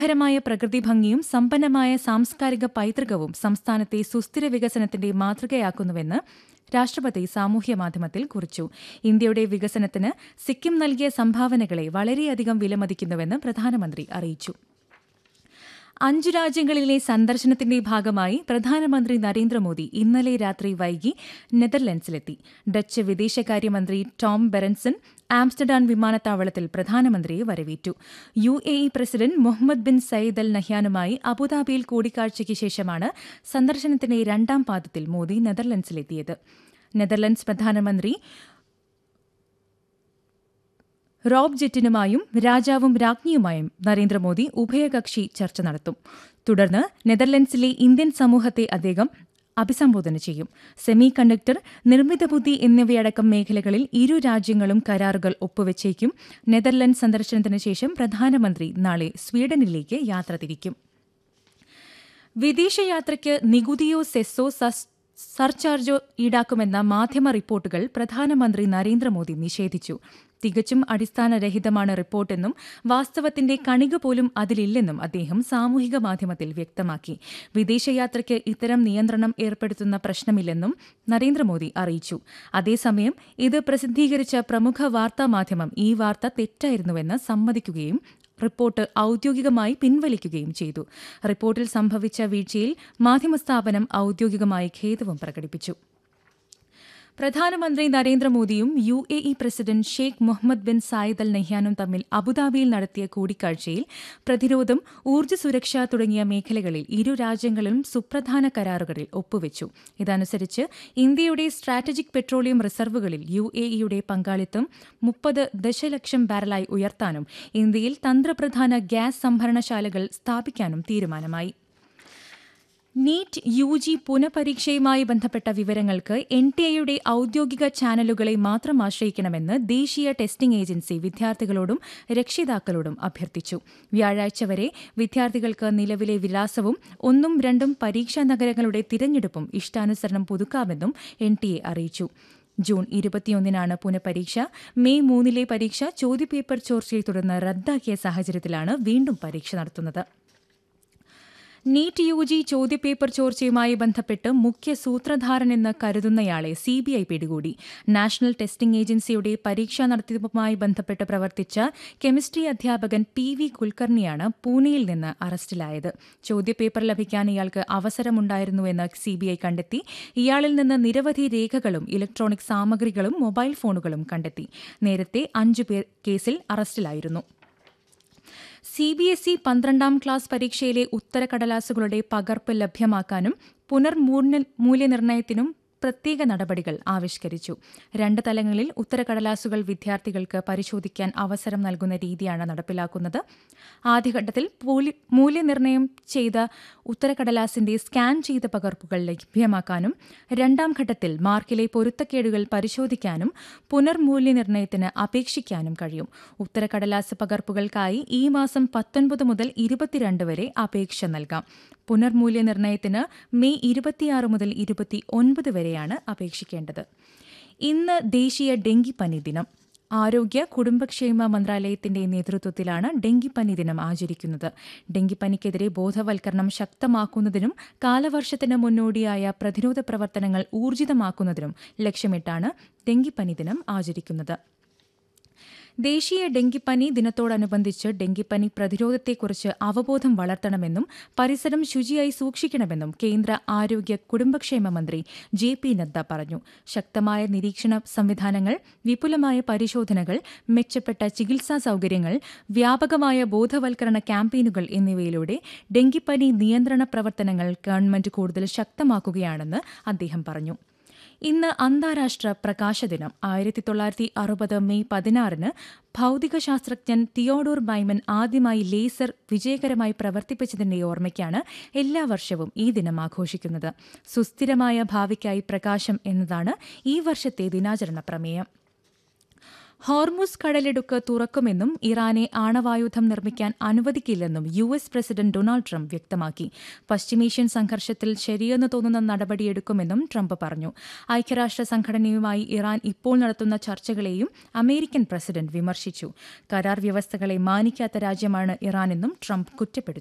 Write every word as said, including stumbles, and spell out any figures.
മായ പ്രകൃതി ഭംഗിയും സമ്പന്നമായ സാംസ്കാരിക പൈതൃകവും സംസ്ഥാനത്തെ സുസ്ഥിര വികസനത്തിന്റെ മാതൃകയാക്കുന്നുവെന്ന് രാഷ്ട്രപതി സാമൂഹ്യമാധ്യമത്തിൽ കുറിച്ചു. ഇന്ത്യയുടെ വികസനത്തിന് സിക്കിം നൽകിയ സംഭാവനകളെ വളരെയധികം വിലമതിക്കുന്നുവെന്ന് പ്രധാനമന്ത്രി അറിയിച്ചു. അഞ്ചു രാജ്യങ്ങളിലെ സന്ദർശനത്തിന്റെ ഭാഗമായി പ്രധാനമന്ത്രി നരേന്ദ്രമോദി ഇന്നലെ രാത്രി വൈകി നെതർലൻഡ്സിലെത്തി. ഡച്ച് വിദേശകാര്യമന്ത്രി ടോം ബെറൻസൺ ആംസ്റ്റർഡാം വിമാനത്താവളത്തിൽ പ്രധാനമന്ത്രിയെ വരവേറ്റു. U A E president Muhammad bin Sayyid അൽ നഹ്യാനുമായി അബുദാബിയിൽ കൂടിക്കാഴ്ചയ്ക്ക് ശേഷമാണ് സന്ദർശനത്തിന്റെ രണ്ടാം പാദത്തിൽ മോദി നെതർലൻഡ്സിലെത്തിയത്. നെതർലൻഡ്സ് പ്രധാനമന്ത്രി റോബ് ജെറ്റിനുമായും രാജാവും രാജ്ഞിയുമായും നരേന്ദ്രമോദി ഉഭയകക്ഷി ചർച്ച നടത്തും. തുടർന്ന് നെതർലൻഡ്സിലെ ഇന്ത്യൻ സമൂഹത്തെ അദ്ദേഹം അഭിസംബോധന ചെയ്യും. സെമി കണ്ടക്ടർ, നിർമ്മിത ബുദ്ധി എന്നിവയടക്കം മേഖലകളിൽ ഇരു രാജ്യങ്ങളും കരാറുകൾ ഒപ്പുവച്ചേക്കും. നെതർലൻഡ് സന്ദർശനത്തിന് ശേഷം പ്രധാനമന്ത്രി നാളെ സ്വീഡനിലേക്ക് യാത്ര തിരിക്കും. വിദേശയാത്രയ്ക്ക് നികുതിയോ സെസ്സോ സർചാർജോ ഈടാക്കുമെന്ന മാധ്യമ റിപ്പോർട്ടുകൾ പ്രധാനമന്ത്രി നരേന്ദ്രമോദി നിഷേധിച്ചു. തികച്ചും അടിസ്ഥാനരഹിതമാണ് റിപ്പോർട്ടെന്നും വാസ്തവത്തിന്റെ കണിക പോലും അതിലില്ലെന്നും അദ്ദേഹം സാമൂഹിക മാധ്യമത്തിൽ വ്യക്തമാക്കി. വിദേശയാത്രയ്ക്ക് ഇത്തരം നിയന്ത്രണം ഏർപ്പെടുത്തുന്ന പ്രശ്നമില്ലെന്നും നരേന്ദ്രമോദി അറിയിച്ചു. അതേസമയം ഇത് പ്രസിദ്ധീകരിച്ച പ്രമുഖ വാർത്താമാധ്യമം ഈ വാർത്ത തെറ്റായിരുന്നുവെന്ന് സമ്മതിക്കുകയും റിപ്പോർട്ട് ഔദ്യോഗികമായി പിൻവലിക്കുകയും ചെയ്തു. റിപ്പോർട്ടിൽ സംഭവിച്ച വീഴ്ചയിൽ മാധ്യമസ്ഥാപനം ഔദ്യോഗികമായി ഖേദവും പ്രകടിപ്പിച്ചു. പ്രധാനമന്ത്രി നരേന്ദ്രമോദിയും U A E president Sheikh Muhammad bin Zayed Al നഹ്യാനും തമ്മിൽ അബുദാബിയിൽ നടത്തിയ കൂടിക്കാഴ്ചയിൽ പ്രതിരോധം, ഊർജ്ജ സുരക്ഷ തുടങ്ങിയ മേഖലകളിൽ ഇരു രാജ്യങ്ങളും സുപ്രധാന കരാറുകളിൽ ഒപ്പുവച്ചു. ഇതനുസരിച്ച് ഇന്ത്യയുടെ സ്ട്രാറ്റജിക് പെട്രോളിയം റിസർവുകളിൽ യു എ ഇയുടെ പങ്കാളിത്തം മുപ്പത് ദശലക്ഷം ബാരലായി ഉയർത്താനും ഇന്ത്യയിൽ തന്ത്രപ്രധാന ഗ്യാസ് സംഭരണശാലകൾ സ്ഥാപിക്കാനും തീരുമാനമായി. നീറ്റ് യു ജി പുനഃപരീക്ഷയുമായി ബന്ധപ്പെട്ട വിവരങ്ങൾക്ക് എൻ ടി എയുടെ ഔദ്യോഗിക ചാനലുകളെ മാത്രം ആശ്രയിക്കണമെന്ന് ദേശീയ ടെസ്റ്റിംഗ് ഏജൻസി വിദ്യാർത്ഥികളോടും രക്ഷിതാക്കളോടും അഭ്യർത്ഥിച്ചു. വ്യാഴാഴ്ച വരെ വിദ്യാർത്ഥികൾക്ക് നിലവിലെ വിലാസവും ഒന്നും രണ്ടും പരീക്ഷാ നഗരങ്ങളുടെ തിരഞ്ഞെടുപ്പും ഇഷ്ടാനുസരണം പുതുക്കാമെന്നും എൻ ടി എ അറിയിച്ചു. ജൂൺ ഇരുപത്തിയൊന്നിനാണ് പുനഃപരീക്ഷ. മെയ് മൂന്നിലെ പരീക്ഷ ചോദ്യപേപ്പർ ചോർച്ചയെ തുടർന്ന് റദ്ദാക്കിയ സാഹചര്യത്തിലാണ് വീണ്ടും പരീക്ഷ നടത്തുന്നത്. നീറ്റ് യു ജി ചോദ്യപേപ്പർ ചോർച്ചയുമായി ബന്ധപ്പെട്ട് മുഖ്യ സൂത്രധാരനെന്ന് കരുതുന്നയാളെ സി ബി ഐ പിടികൂടി. നാഷണൽ ടെസ്റ്റിംഗ് ഏജൻസിയുടെ പരീക്ഷാ നടത്തിപ്പുമായി ബന്ധപ്പെട്ട് പ്രവർത്തിച്ച കെമിസ്ട്രി അധ്യാപകൻ പി വി കുൽക്കർണിയാണ് പൂനെയിൽ നിന്ന് അറസ്റ്റിലായത്. ചോദ്യപേപ്പർ ലഭിക്കാൻ ഇയാൾക്ക് അവസരമുണ്ടായിരുന്നുവെന്ന് സി ബി ഐ കണ്ടെത്തി. ഇയാളിൽ നിന്ന് നിരവധി രേഖകളും ഇലക്ട്രോണിക് സാമഗ്രികളും മൊബൈൽ ഫോണുകളും കണ്ടെത്തി. നേരത്തെ അഞ്ചു പേർ കേസിൽ അറസ്റ്റിലായിരുന്നു. സി ബി എസ് ഇ പന്ത്രണ്ടാം ക്ലാസ് പരീക്ഷയിലെ ഉത്തരക്കടലാസുകളുടെ പകർപ്പ് ലഭ്യമാക്കാനും പുനർമൂല്യനിർണ്ണയത്തിനും പ്രത്യേക നടപടികൾ ആവിഷ്കരിച്ചു. രണ്ട് തലങ്ങളിൽ ഉത്തരക്കടലാസുകൾ വിദ്യാർത്ഥികൾക്ക് പരിശോധിക്കാൻ അവസരം നൽകുന്ന രീതിയാണ് നടപ്പിലാക്കുന്നത്. ആദ്യഘട്ടത്തിൽ മൂല്യനിർണ്ണയം ചെയ്ത ഉത്തരക്കടലാസിന്റെ സ്കാൻ ചെയ്ത പകർപ്പുകൾ ലഭ്യമാക്കാനും രണ്ടാം ഘട്ടത്തിൽ മാർക്കിലെ പൊരുത്തക്കേടുകൾ പരിശോധിക്കാനും പുനർമൂല്യനിർണ്ണയത്തിന് അപേക്ഷിക്കാനും കഴിയും. ഉത്തരക്കടലാസ് പകർപ്പുകൾക്കായി ഈ മാസം പത്തൊൻപത് മുതൽ ഇരുപത്തിരണ്ട് വരെ അപേക്ഷ നൽകാം. പുനർമൂല്യനിർണ്ണയത്തിന് മെയ് ഇരുപത്തിയാറ് മുതൽ ഇരുപത്തി ഒൻപത് വരെയാണ് അപേക്ഷിക്കേണ്ടത്. ഇന്ന് ദേശീയ ഡെങ്കിപ്പനി ദിനം. ആരോഗ്യ കുടുംബക്ഷേമ മന്ത്രാലയത്തിന്റെ നേതൃത്വത്തിലാണ് ഡെങ്കിപ്പനി ദിനം ആചരിക്കുന്നത്. ഡെങ്കിപ്പനിക്കെതിരെ ബോധവൽക്കരണം ശക്തമാക്കുന്നതിനും കാലവർഷത്തിന് മുന്നോടിയായ പ്രതിരോധ പ്രവർത്തനങ്ങൾ ഊർജിതമാക്കുന്നതിനും ലക്ഷ്യമിട്ടാണ് ഡെങ്കിപ്പനി ദിനം ആചരിക്കുന്നത്. ദേശീയ ഡെങ്കിപ്പനി ദിനത്തോടനുബന്ധിച്ച് ഡെങ്കിപ്പനി പ്രതിരോധത്തെക്കുറിച്ച് അവബോധം വളർത്തണമെന്നും പരിസരം ശുചിയായി സൂക്ഷിക്കണമെന്നും കേന്ദ്ര ആരോഗ്യ കുടുംബക്ഷേമ മന്ത്രി ജെ പി നദ്ദ പറഞ്ഞു. ശക്തമായ നിരീക്ഷണ സംവിധാനങ്ങൾ, വിപുലമായ പരിശോധനകൾ, മെച്ചപ്പെട്ട ചികിത്സാ സൌകര്യങ്ങൾ, വ്യാപകമായ ബോധവൽക്കരണ ക്യാമ്പയിനുകൾ എന്നിവയിലൂടെ ഡെങ്കിപ്പനി നിയന്ത്രണ പ്രവർത്തനങ്ങൾ ഗവൺമെന്റ് കൂടുതൽ ശക്തമാക്കുകയാണെന്ന് അദ്ദേഹം പറഞ്ഞു. ഇന്ന് അന്താരാഷ്ട്ര പ്രകാശ ദിനം. ആയിരത്തി തൊള്ളായിരത്തി അറുപത് മെയ് പതിനാറിന് ഭൌതികശാസ്ത്രജ്ഞൻ തിയോഡോർ ബൈമൻ ആദ്യമായി ലേസർ വിജയകരമായി പ്രവർത്തിപ്പിച്ചതിന്റെ ഓർമ്മയ്ക്കാണ് എല്ലാ വർഷവും ഈ ദിനം ആഘോഷിക്കുന്നത്. സുസ്ഥിരമായ ഭാവിക്കായി പ്രകാശം എന്നതാണ് ഈ വർഷത്തെ ദിനാചരണ പ്രമേയം. ഹോർമുസ് കടലിടുക്ക് തുറക്കുമെന്നും ഇറാനെ ആണവായുധം നിർമ്മിക്കാൻ അനുവദിക്കില്ലെന്നും U S president Donald Trump വ്യക്തമാക്കി. പശ്ചിമേഷ്യൻ സംഘർഷത്തിൽ ശരിയെന്ന് തോന്നുന്ന നടപടിയെടുക്കുമെന്നും ട്രംപ് പറഞ്ഞു. ഐക്യരാഷ്ട്ര സംഘടനയുമായി ഇറാൻ ഇപ്പോൾ നടത്തുന്ന ചർച്ചകളെയും അമേരിക്കൻ പ്രസിഡന്റ് വിമർശിച്ചു. കരാർ വ്യവസ്ഥകളെ മാനിക്കാത്ത രാജ്യമാണ് ഇറാനെന്നും ട്രംപ് കുറ്റപ്പെടുത്തി.